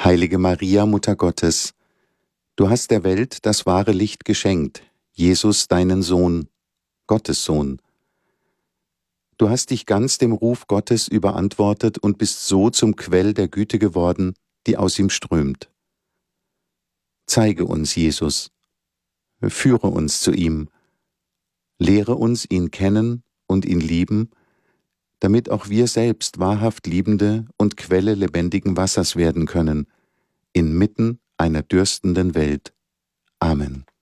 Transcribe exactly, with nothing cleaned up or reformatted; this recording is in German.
Heilige Maria, Mutter Gottes, du hast der Welt das wahre Licht geschenkt, Jesus, deinen Sohn, Gottes Sohn. Du hast dich ganz dem Ruf Gottes überantwortet und bist so zum Quell der Güte geworden, die aus ihm strömt. Zeige uns Jesus, führe uns zu ihm, lehre uns, ihn kennen und ihn lieben, damit auch wir selbst wahrhaft Liebende und Quelle lebendigen Wassers werden können, inmitten einer dürstenden Welt. Amen.